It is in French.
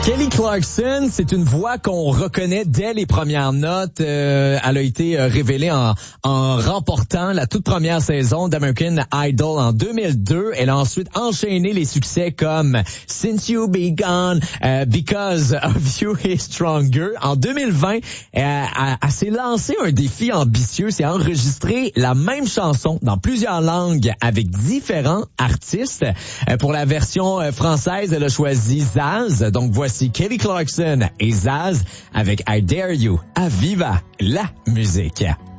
Kelly Clarkson, c'est une voix qu'on reconnaît dès les premières notes. Elle a été révélée en remportant la toute première saison d'American Idol en 2002. Elle a ensuite enchaîné les succès comme Since You Be Gone, Because of You is Stronger. En 2020, elle s'est lancée un défi ambitieux, c'est enregistrer la même chanson dans plusieurs langues avec différents artistes. Pour la version française, elle a choisi Zaz. Donc voici Kelly Clarkson et Zaz avec I Dare You à Viva la musique.